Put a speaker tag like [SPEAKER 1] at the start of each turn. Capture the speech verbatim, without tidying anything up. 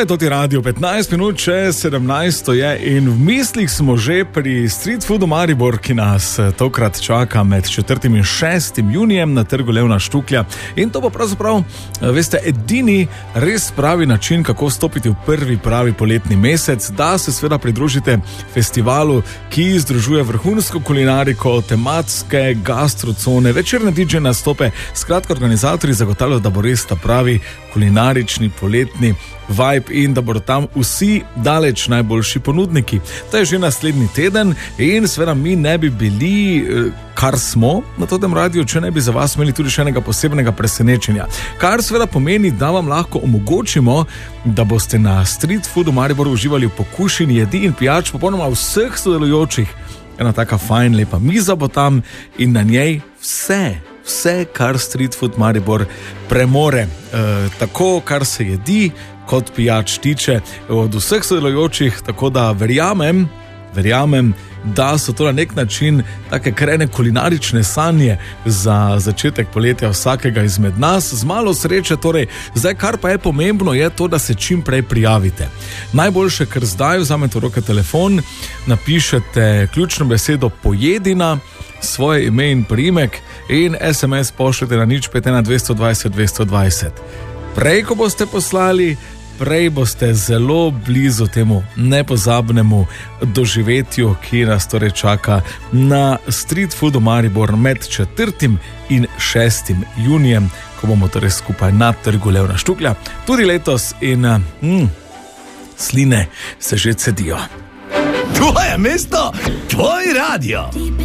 [SPEAKER 1] je to ti radio, petnajst minut čez sedemnajsto je in v mislih smo že pri Street Foodu Maribor, ki nas tokrat čaka med četrtim in šestim junijem na trgu Levna Štuklja. In to bo pravzaprav, veste, edini res pravi način, kako stopiti v prvi pravi poletni mesec, da se seveda pridružite festivalu, ki združuje vrhunsko kulinariko, tematske gastrocone, večerne D J nastope. Skratka, organizatorji zagotavljajo, da bo res ta pravi kulinarični poletni vibe in da bodo tam vsi daleč najboljši ponudniki. To je že naslednji teden in seveda mi ne bi bili, kar smo na tem radiju, če ne bi za vas imeli tudi še enega posebnega presenečenja. Kar seveda pomeni, da vam lahko omogočimo, da boste na Street Foodu Maribor uživali v pokušini jedi in pijač popolnoma vseh sodelujočih. Ena taka fajn, lepa miza bo tam in na njej vse, vse, kar Street Food Maribor premore. E, tako, kar se jedi, kot pijač tiče od vseh sodelujočih, tako da verjamem, verjamem, da so to na nek način take krene kulinarične sanje za začetek poletja vsakega izmed nas. Z malo sreče, torej, zdaj kar pa je pomembno, je to, da se čim prej prijavite. Najboljše, ker zdaj vzamete v roke telefon, napišete ključno besedo pojedina, svoje ime in priimek in es em es pošljete na nič pet ena dvesto dvajset dvesto dvajset. Prej, ko boste poslali, prej boste zelo blizu temu nepozabnemu doživetju, ki nas torej čaka na Street Foodu Maribor med četrtim in šestim junijem, ko bomo torej skupaj na trgu Levna Štuklja. Tudi letos in mm, sline se že cedijo.
[SPEAKER 2] Tvoje mesto, tvoj radio.